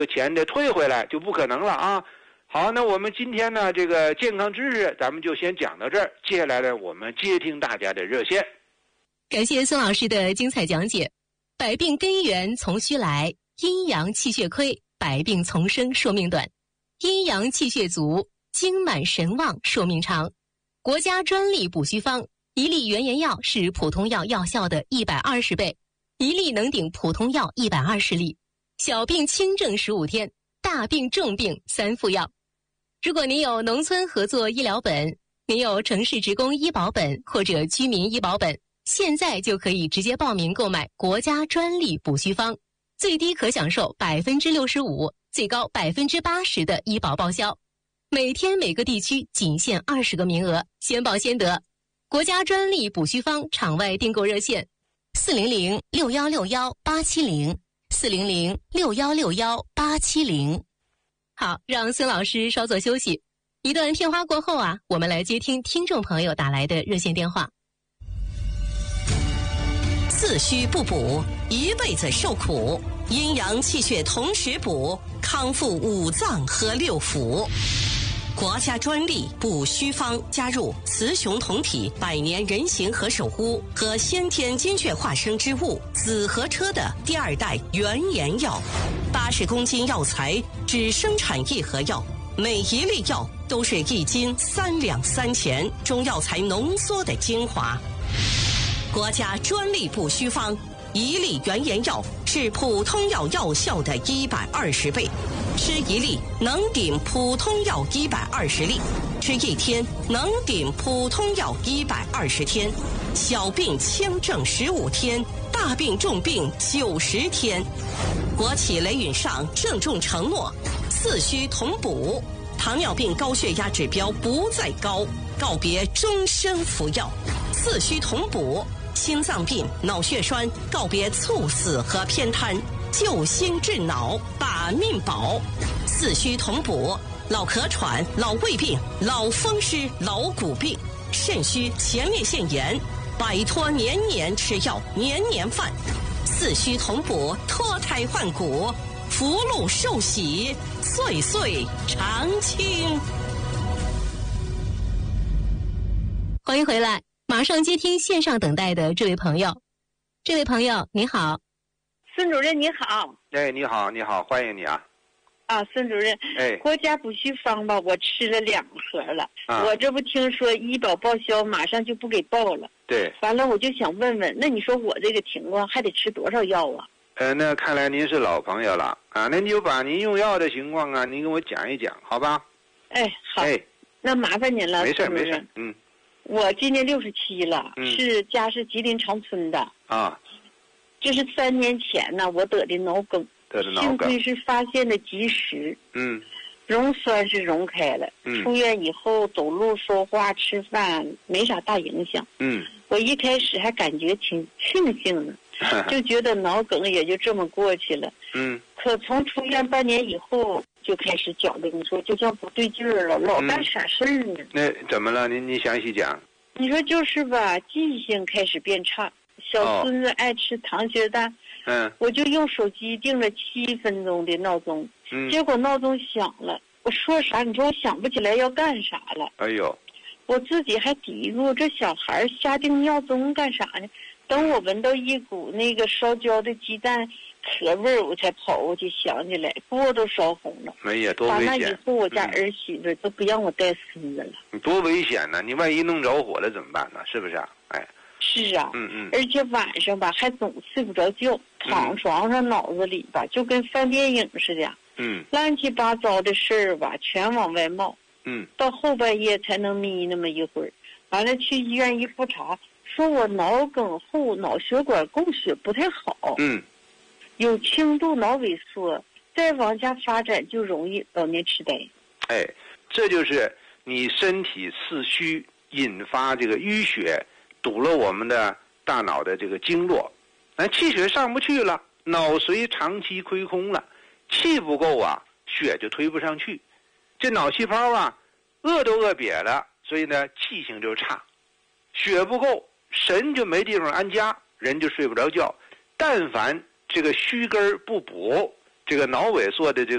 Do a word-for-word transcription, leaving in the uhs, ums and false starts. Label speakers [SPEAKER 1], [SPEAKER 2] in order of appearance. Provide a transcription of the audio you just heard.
[SPEAKER 1] 钱得退回来就不可能了啊。好，那我们今天呢，这个健康知识咱们就先讲到这儿。接下来呢，我们接听大家的热线。
[SPEAKER 2] 感谢孙老师的精彩讲解。百病根源从虚来，阴阳气血亏，百病丛生，寿命短；阴阳气血足，精满神旺，寿命长。国家专利补虚方，一粒原研药是普通药药效的一百二十倍，一粒能顶普通药一百二十粒。小病轻症十五天，大病重病三副药。如果您有农村合作医疗本，您有城市职工医保本或者居民医保本，现在就可以直接报名购买国家专利补虚方，最低可享受百分之六十五，最高百分之八十的医保报销。每天每个地区仅限二十个名额，先报先得。国家专利补虚方场外订购热线：四零零六幺六幺八七零，四零零六幺六幺八七零。好，让孙老师稍作休息。一段片花过后啊，我们来接听听众朋友打来的热线电话。
[SPEAKER 3] 自虚不补，一辈子受苦；阴阳气血同时补，康复五脏和六腑。国家专利补虚方加入雌雄同体百年人形和手污和先天精血化生之物紫河车的第二代原研药，八十公斤药材只生产一盒药，每一粒药都是一斤三两三钱中药材浓缩的精华。国家专利补虚方，一粒原研药是普通药药效的一百二十倍，吃一粒能顶普通药一百二十粒，吃一天能顶普通药一百二十天，小病轻症十五天，大病重病九十天。国企雷允上郑重承诺，四虚同补，糖尿病高血压指标不再高，告别终生服药，四虚同补。心脏病、脑血栓告别猝死和偏瘫，救心治脑，把命保。四虚同补，老咳喘、老胃病、老风湿、老骨病、肾虚、前列腺炎，摆脱年年吃药、年年犯。四虚同补，脱胎换骨，福禄寿喜，岁岁常青。
[SPEAKER 2] 欢迎回来。马上接听线上等待的这位朋友。这位朋友你好。
[SPEAKER 4] 孙主任你好。
[SPEAKER 1] 哎，你好，你好，欢迎你啊。
[SPEAKER 4] 啊，孙主任。
[SPEAKER 1] 哎，
[SPEAKER 4] 国家补虚方吧，我吃了两盒了。
[SPEAKER 1] 啊、
[SPEAKER 4] 我这不听说医保报销马上就不给报了。
[SPEAKER 1] 对。
[SPEAKER 4] 完了，我就想问问，那你说我这个情况还得吃多少药啊？
[SPEAKER 1] 呃，那看来您是老朋友了啊，那你就把您用药的情况啊，您跟我讲一讲，好吧？
[SPEAKER 4] 哎，好。哎，那麻烦您了。
[SPEAKER 1] 没事没事，嗯。
[SPEAKER 4] 我今年六十七了，
[SPEAKER 1] 嗯、
[SPEAKER 4] 是家是吉林长春的
[SPEAKER 1] 啊。
[SPEAKER 4] 这是三年前呢，我得的脑梗，
[SPEAKER 1] 得的脑梗，
[SPEAKER 4] 幸亏是发现的及时。
[SPEAKER 1] 嗯，
[SPEAKER 4] 溶栓是溶开了。
[SPEAKER 1] 嗯，
[SPEAKER 4] 出院以后走路、说话、吃饭没啥大影响。
[SPEAKER 1] 嗯，
[SPEAKER 4] 我一开始还感觉挺庆幸的，就觉得脑梗也就这么过去了。
[SPEAKER 1] 嗯，
[SPEAKER 4] 可从出院半年以后。就开始觉得你说就像不对劲儿了，老干傻事儿呢。
[SPEAKER 1] 那怎么了？您您详细讲。
[SPEAKER 4] 你说就是吧，记性开始变差。小孙子爱吃糖心蛋，
[SPEAKER 1] 嗯，
[SPEAKER 4] 我就用手机定了七分钟的闹钟，
[SPEAKER 1] 嗯，
[SPEAKER 4] 结果闹钟响了，我说啥？你说我想不起来要干啥了。
[SPEAKER 1] 哎呦，
[SPEAKER 4] 我自己还嘀咕，这小孩瞎定闹钟干啥呢？等我闻到一股那个烧焦的鸡蛋壳味儿，我才跑过去想起来，锅都烧红了。
[SPEAKER 1] 哎呀，多危险！
[SPEAKER 4] 打那以后，我家儿媳妇都不让我带孙子了。
[SPEAKER 1] 你多危险呢！你万一弄着火了怎么办呢？是不是啊？哎。
[SPEAKER 4] 是啊。
[SPEAKER 1] 嗯嗯。
[SPEAKER 4] 而且晚上吧，还总睡不着觉，躺床上脑子里吧，就跟翻电影似的。
[SPEAKER 1] 嗯。
[SPEAKER 4] 乱七八糟的事儿吧，全往外冒。
[SPEAKER 1] 嗯。
[SPEAKER 4] 到后半夜才能眯那么一会儿，完了去医院一复查。说我脑梗后脑血管供血不太好，
[SPEAKER 1] 嗯，
[SPEAKER 4] 有轻度脑萎缩，再往下发展就容易老年痴呆。
[SPEAKER 1] 哎，这就是你身体四虚引发这个淤血，堵了我们的大脑的这个经络，那气血上不去了，脑髓长期亏空了，气不够啊，血就推不上去，这脑细胞啊，饿都饿瘪了，所以呢气性就差，血不够。神就没地方安家，人就睡不着觉。但凡这个虚根不补， 这个脑萎缩的这个